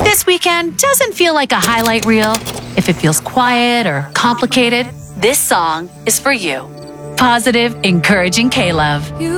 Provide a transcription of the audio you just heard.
this weekend doesn't feel like a highlight reel, if it feels quiet or complicated, this song is for you. Positive, encouraging K-Love.